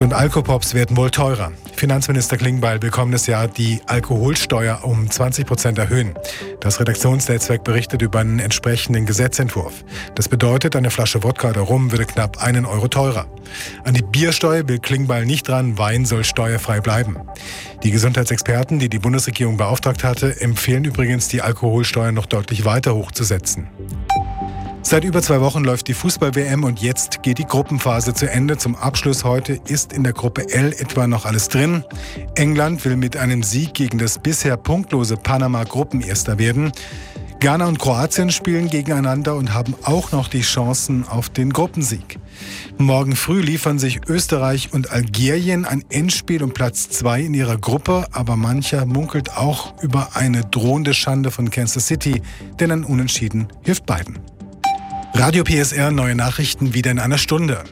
Und Alkopops werden wohl teurer. Finanzminister Klingbeil will kommendes Jahr die Alkoholsteuer um 20% erhöhen. Das Redaktionsnetzwerk berichtet über einen entsprechenden Gesetzentwurf. Das bedeutet, eine Flasche Wodka oder Rum würde knapp 1 Euro teurer. An die Biersteuer will Klingbeil nicht dran, Wein soll steuerfrei bleiben. Die Gesundheitsexperten, die die Bundesregierung beauftragt hatte, empfehlen übrigens, die Alkoholsteuer noch deutlich weiter hochzusetzen. Seit über 2 Wochen läuft die Fußball-WM und jetzt geht die Gruppenphase zu Ende. Zum Abschluss heute ist in der Gruppe L etwa noch alles drin. England will mit einem Sieg gegen das bisher punktlose Panama Gruppenerster werden. Ghana und Kroatien spielen gegeneinander und haben auch noch die Chancen auf den Gruppensieg. Morgen früh liefern sich Österreich und Algerien ein Endspiel um Platz 2 in ihrer Gruppe, aber mancher munkelt auch über eine drohende Schande von Kansas City, denn ein Unentschieden hilft beiden. Radio PSR, neue Nachrichten wieder in einer Stunde.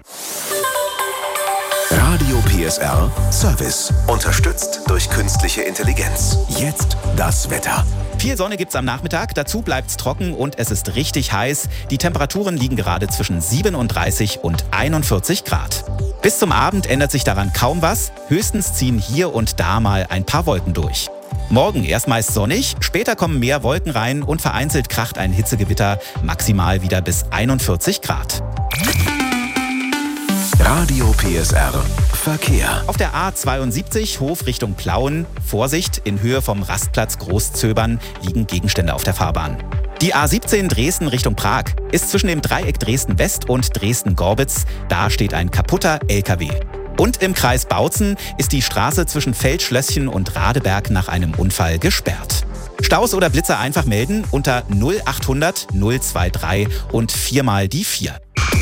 Radio PSR Service. Unterstützt durch künstliche Intelligenz. Jetzt das Wetter. Viel Sonne gibt's am Nachmittag, dazu bleibt's trocken und es ist richtig heiß. Die Temperaturen liegen gerade zwischen 37 und 41 Grad. Bis zum Abend ändert sich daran kaum was. Höchstens ziehen hier und da mal ein paar Wolken durch. Morgen erst meist sonnig, später kommen mehr Wolken rein und vereinzelt kracht ein Hitzegewitter, maximal wieder bis 41 Grad. Radio PSR Verkehr. Auf der A72 Hof Richtung Plauen, Vorsicht, in Höhe vom Rastplatz Großzöbern liegen Gegenstände auf der Fahrbahn. Die A17 Dresden Richtung Prag ist zwischen dem Dreieck Dresden-West und Dresden-Gorbitz. Da steht ein kaputter LKW. Und im Kreis Bautzen ist die Straße zwischen Feldschlösschen und Radeberg nach einem Unfall gesperrt. Staus oder Blitzer einfach melden unter 0800 023 und 4 mal die 4.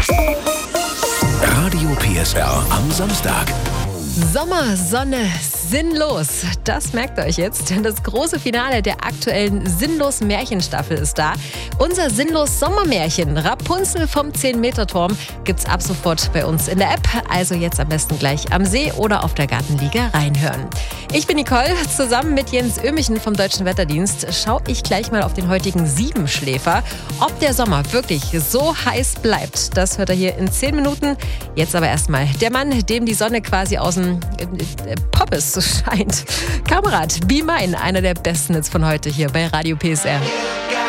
Radio PSR am Samstag. Sommer, Sonne, sinnlos. Das merkt ihr euch jetzt. Das große Finale der aktuellen Sinnlos-Märchenstaffel ist da. Unser Sinnlos-Sommermärchen Rapunzel vom 10-Meter-Turm gibt's ab sofort bei uns in der App. Also jetzt am besten gleich am See oder auf der Gartenliga reinhören. Ich bin Nicole. Zusammen mit Jens Ömichen vom Deutschen Wetterdienst schaue ich gleich mal auf den heutigen Siebenschläfer. Ob der Sommer wirklich so heiß bleibt, das hört ihr hier in 10 Minuten. Jetzt aber erstmal der Mann, dem die Sonne quasi aus dem Poppes scheint. Kamerad, Be Mine, einer der besten Hits von heute hier bei Radio PSR.